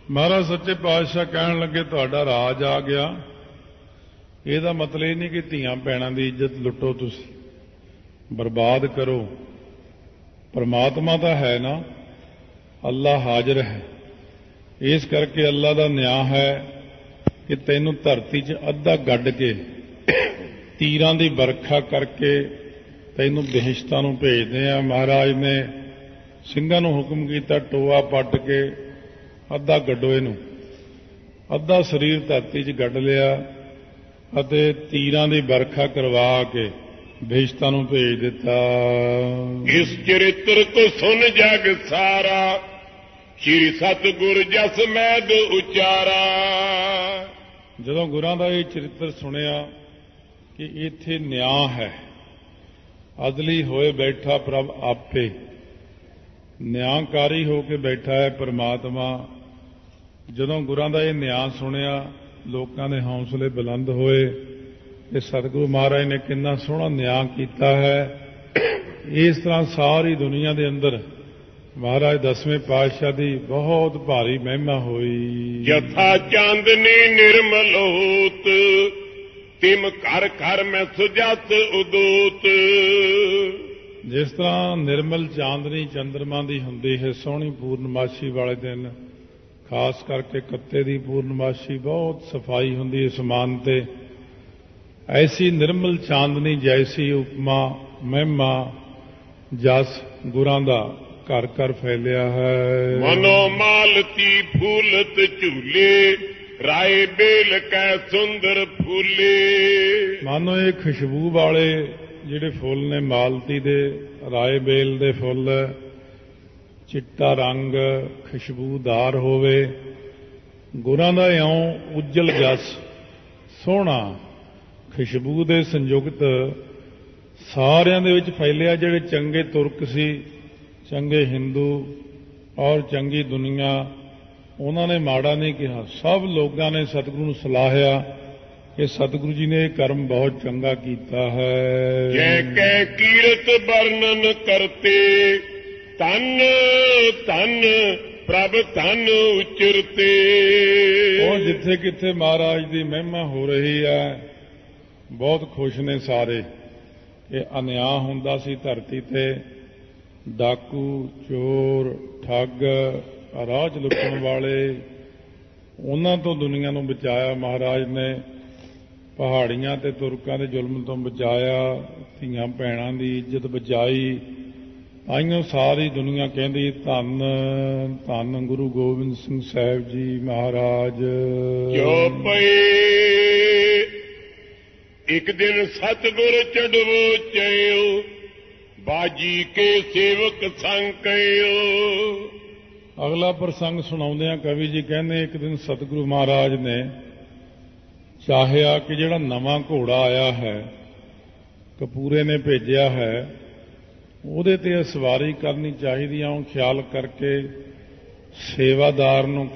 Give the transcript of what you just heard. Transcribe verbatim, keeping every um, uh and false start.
ਮਹਾਰਾਜ ਸੱਚੇ ਪਾਤਸ਼ਾਹ ਕਹਿਣ ਲੱਗੇ ਤੁਹਾਡਾ ਰਾਜ ਆ ਗਿਆ। ਇਹਦਾ ਮਤਲਬ ਇਹ ਨਹੀਂ ਕਿ ਧੀਆਂ ਭੈਣਾਂ ਦੀ ਇੱਜ਼ਤ ਲੁੱਟੋ, ਤੁਸੀਂ ਬਰਬਾਦ ਕਰੋ। ਪਰਮਾਤਮਾ ਤਾਂ ਹੈ ਨਾ, ਅੱਲਾ ਹਾਜ਼ਰ ਹੈ। ਇਸ ਕਰਕੇ ਅੱਲਾ ਦਾ ਨਿਆਂ ਹੈ ਕਿ ਤੈਨੂੰ ਧਰਤੀ 'ਚ ਅੱਧਾ ਗੱਡ ਕੇ ਤੀਰਾਂ ਦੀ ਵਰਖਾ ਕਰਕੇ ਤੈਨੂੰ ਬਿਹਿਸ਼ਤਾਂ ਨੂੰ ਭੇਜਦੇ ਆ। ਮਹਾਰਾਜ ਨੇ ਸਿੰਘਾਂ ਨੂੰ ਹੁਕਮ ਕੀਤਾ, ਟੋਆ ਪੱਟ ਕੇ ਅੱਧਾ ਗੱਡੋ ਇਹਨੂੰ। ਅੱਧਾ ਸਰੀਰ ਧਰਤੀ 'ਚ ਗੱਡ ਲਿਆ ਅਤੇ ਤੀਰਾਂ ਦੀ ਵਰਖਾ ਕਰਵਾ ਕੇ ਬਿਹਿਸ਼ਤਾਂ ਨੂੰ ਭੇਜ ਦਿੱਤਾ। ਇਸ ਚਰਿੱਤਰ ਕੋ ਸੁਨ ਜਗ ਸਾਰਾ, ਸ਼੍ਰੀ ਸਤਿਗੁਰ ਜਸ ਮੈਦ ਉਚਾਰਾ। ਜਦੋਂ ਗੁਰਾਂ ਦਾ ਇਹ ਚਰਿੱਤਰ ਸੁਣਿਆ ਕਿ ਇੱਥੇ ਨਿਆਂ ਹੈ, ਅਦਲੀ ਹੋਏ ਬੈਠਾ ਪ੍ਰਭ ਆਪੇ, ਨਿਆਂਕਾਰੀ ਹੋ ਕੇ ਬੈਠਾ ਹੈ ਪਰਮਾਤਮਾ। ਜਦੋਂ ਗੁਰਾਂ ਦਾ ਇਹ ਨਿਆਂ ਸੁਣਿਆ, ਲੋਕਾਂ ਦੇ ਹੌਸਲੇ ਬੁਲੰਦ ਹੋਏ ਕਿ ਸਤਿਗੁਰੂ ਮਹਾਰਾਜ ਨੇ ਕਿੰਨਾ ਸੋਹਣਾ ਨਿਆਂ ਕੀਤਾ ਹੈ। ਇਸ ਤਰ੍ਹਾਂ ਸਾਰੀ ਦੁਨੀਆ ਦੇ ਅੰਦਰ ਮਹਾਰਾਜ ਦਸਵੇਂ ਪਾਤਸ਼ਾਹ ਦੀ ਬਹੁਤ ਭਾਰੀ ਮਹਿਮਾ ਹੋਈ। ਜਥਾ ਚਾਂਦਨੀ ਨਿਰਮਲ ਹੋਤ, ਤਿਮ ਘਰ ਘਰ ਮੈਂ ਸੁਜਤ ਉਦੋਤ। ਜਿਸ ਤਰ੍ਹਾਂ ਨਿਰਮਲ ਚਾਂਦਨੀ ਚੰਦਰਮਾ ਦੀ ਹੁੰਦੀ ਹੈ ਸੋਹਣੀ ਪੂਰਨਮਾਸ਼ੀ ਵਾਲੇ ਦਿਨ, ਖਾਸ ਕਰਕੇ ਕੱਤੇ ਦੀ ਪੂਰਨਮਾਸ਼ੀ ਬਹੁਤ ਸਫਾਈ ਹੁੰਦੀ ਹੈ ਅਸਮਾਨ ਤੇ, ਐਸੀ ਨਿਰਮਲ ਚਾਂਦਨੀ ਜੈਸੀ ਉਪਮਾ ਮਹਿਮਾ ਜਸ ਗੁਰਾਂ ਦਾ ਘਰ ਘਰ ਫੈਲਿਆ ਹੈ। ਮਨੋ ਮਾਲਤੀ ਫੂਲਤ ਝੂਲੇ, ਰਾਏ ਬੇਲ ਕੈ ਸੁੰਦਰ ਫੂਲੇ। ਮਾਨੋ ਇਹ ਖੁਸ਼ਬੂ ਵਾਲੇ ਜਿਹੜੇ ਫੁੱਲ ਨੇ ਮਾਲਤੀ ਦੇ, ਰਾਏ ਬੇਲ ਦੇ ਫੁੱਲ, ਚਿੱਟਾ ਰੰਗ ਖੁਸ਼ਬੂਦਾਰ ਹੋਵੇ। ਗੁਰਾਂ ਦਾ ਇਉਂ ਉੱਜਲ ਜਸ ਸੋਹਣਾ ਖੁਸ਼ਬੂ ਦੇ ਸੰਯੁਕਤ ਸਾਰਿਆਂ ਦੇ ਵਿੱਚ ਫੈਲਿਆ। ਜਿਹੜੇ ਚੰਗੇ ਤੁਰਕ ਸੀ, ਚੰਗੇ ਹਿੰਦੂ ਔਰ ਚੰਗੀ ਦੁਨੀਆ, ਉਹਨਾਂ ਨੇ ਮਾੜਾ ਨਹੀਂ ਕਿਹਾ। ਸਭ ਲੋਕਾਂ ਨੇ ਸਤਿਗੁਰੂ ਨੂੰ ਸਲਾਹਿਆ ਕਿ ਸਤਿਗੁਰੂ ਜੀ ਨੇ ਇਹ ਕਰਮ ਬਹੁਤ ਚੰਗਾ ਕੀਤਾ ਹੈ। ਜੈ ਕੈ ਕੀਰਤ ਵਰਣਨ ਕਰਤੇ, ਤਨ ਤਨ ਪ੍ਰਭ ਤਨ ਉਚਰਤੇ। ਉਹ ਜਿੱਥੇ ਕਿੱਥੇ ਮਹਾਰਾਜ ਦੀ ਮਹਿਮਾ ਹੋ ਰਹੀ ਹੈ, ਬਹੁਤ ਖੁਸ਼ ਨੇ ਸਾਰੇ ਕਿ ਅਨਿਆਂ ਹੁੰਦਾ ਸੀ ਧਰਤੀ ਤੇ। ਡਾਕੂ, ਚੋਰ, ਠੱਗ, ਰਾਜ ਲੁੱਟਣ ਵਾਲੇ, ਉਹਨਾਂ ਤੋਂ ਦੁਨੀਆ ਨੂੰ ਬਚਾਇਆ ਮਹਾਰਾਜ ਨੇ। ਪਹਾੜੀਆਂ ਤੇ ਤੁਰਕਾਂ ਦੇ ਜ਼ੁਲਮ ਤੋਂ ਬਚਾਇਆ, ਧੀਆਂ ਭੈਣਾਂ ਦੀ ਇੱਜ਼ਤ ਬਚਾਈ। ਤਾਈਓ ਸਾਰੀ ਦੁਨੀਆ ਕਹਿੰਦੀ ਧੰਨ ਧੰਨ ਗੁਰੂ ਗੋਬਿੰਦ ਸਿੰਘ ਸਾਹਿਬ ਜੀ ਮਹਾਰਾਜ। ਜੋ ਪਏ ਇੱਕ ਦਿਨ ਸਤਿਗੁਰ ਚੜਵੋ ਚਿਓ, ਬਾਜੀ ਕੇ ਸੇਵਕ ਸੰਗ ਕਹਿਓ। ਅਗਲਾ ਪ੍ਰਸੰਗ ਸੁਣਾਉਂਦੇ ਕਵੀ ਜੀ ਕਹਿੰਦੇ, ਇੱਕ ਦਿਨ ਸਤਿਗੁਰੂ ਮਹਾਰਾਜ ਨੇ ਚਾਹਿਆ ਕਿ ਜਿਹੜਾ ਨਵਾਂ ਘੋੜਾ ਆਇਆ ਹੈ, ਕਪੂਰੇ ਨੇ ਭੇਜਿਆ ਹੈ, ਉਹਦੇ ਤੇ ਸਵਾਰੀ ਕਰਨੀ ਚਾਹੀਦੀ ਆ। ਉਹ ਖਿਆਲ ਕਰਕੇ ਸੇਵਾਦਾਰ ਨੂੰ